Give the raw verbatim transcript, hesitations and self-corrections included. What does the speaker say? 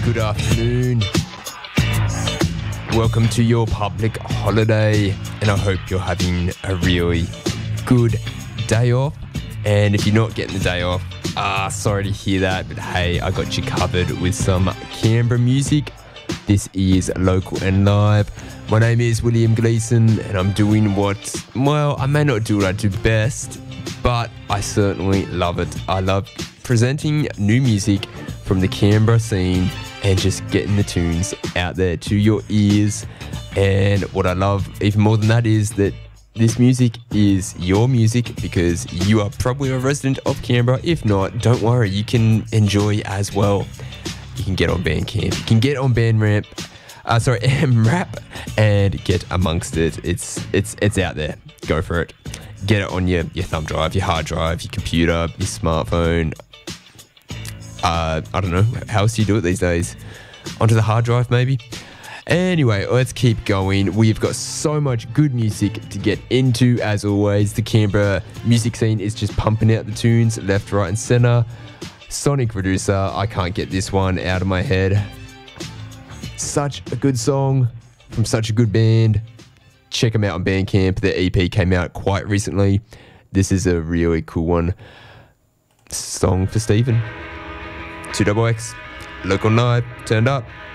good afternoon. Welcome to your public holiday, and I hope you're having a really good day off. And if you're not getting the day off, ah, sorry to hear that, but hey, I got you covered with some Canberra music. This is Local and Live. My name is William Gleeson, and I'm doing what, well, I may not do what I do best, but I certainly love it. I love presenting new music from the Canberra scene and just getting the tunes out there to your ears. And what I love even more than that is that this music is your music because you are probably a resident of Canberra. If not, don't worry, you can enjoy as well. You can get on Bandcamp, you can get on Bandramp, uh, sorry, M-Rap, and get amongst it. It's it's it's out there. Go for it. Get it on your, your thumb drive, your hard drive, your computer, your smartphone. Uh, I don't know, how else do you do it these days? Onto the hard drive, maybe? Anyway, let's keep going. We've got so much good music to get into, as always. The Canberra music scene is just pumping out the tunes left, right, and centre. Sonic Producer, I can't get this one out of my head. Such a good song from such a good band. Check them out on Bandcamp. Their E P came out quite recently. This is a really cool one. Song for Stephen. two X X, Local Night, turned up.